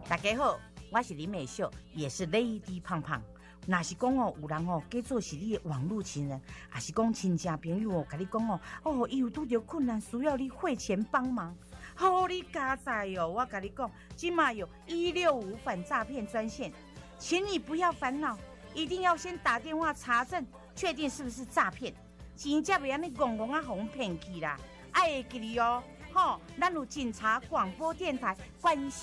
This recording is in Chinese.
大家好，我是林美秀，也是 Lady 胖胖。若是讲哦，有人哦，假做是你的网络情人，还是讲亲戚朋友哦，甲你讲哦，伊有拄着困难，需要你汇钱帮忙，好你加载哦！我甲你讲，今嘛有165反诈骗专线，请你不要烦恼，一定要先打电话查证，确定是不是诈骗，钱才袂安尼戆戆啊，互骗去啦！爱会记哩哦，吼，咱有警察、广播电台关心。